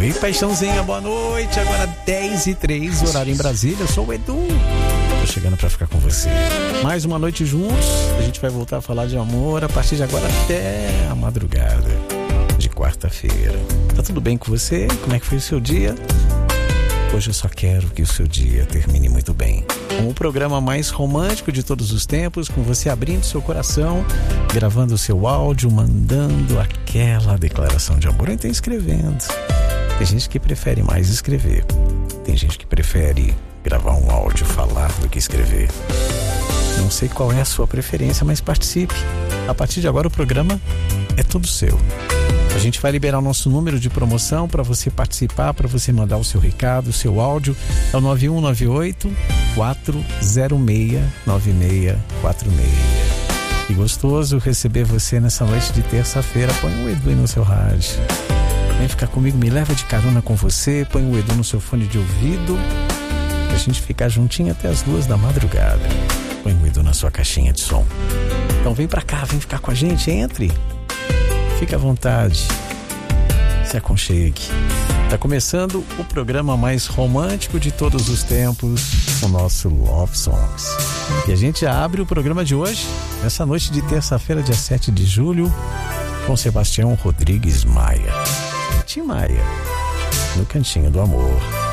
Oi, paixãozinha, boa noite. Agora 10h03, horário em Brasília. Eu sou o Edu. Tô chegando pra ficar com você. Mais uma noite juntos. A gente vai voltar a falar de amor a partir de agora até a madrugada de quarta-feira. Tá tudo bem com você? Como é que foi o seu dia? Hoje eu só quero que o seu dia termine muito bem. Com o programa mais romântico de todos os tempos, com você abrindo seu coração, gravando o seu áudio, mandando aquela declaração de amor, ou então escrevendo. Tem gente que prefere mais escrever. Tem gente que prefere gravar um áudio, falar do que escrever. Não sei qual é a sua preferência, mas participe. A partir de agora o programa é todo seu. A gente vai liberar o nosso número de promoção para você participar, para você mandar o seu recado, o seu áudio. É o 9198-406-9646. Que gostoso receber você nessa noite de terça-feira. Põe o Edu aí no seu rádio. Vem ficar comigo, me leva de carona com você. Põe o Edu no seu fone de ouvido. Pra gente ficar juntinho até as 2 da madrugada. Põe o Edu na sua caixinha de som. Então vem pra cá, vem ficar com a gente, entre. Fique à vontade, se aconchegue. Tá começando o programa mais romântico de todos os tempos, o nosso Love Songs. E a gente abre o programa de hoje, nessa noite de terça-feira, dia 7 de julho, com Sebastião Rodrigues Maia. Tim Maia, no Cantinho do Amor.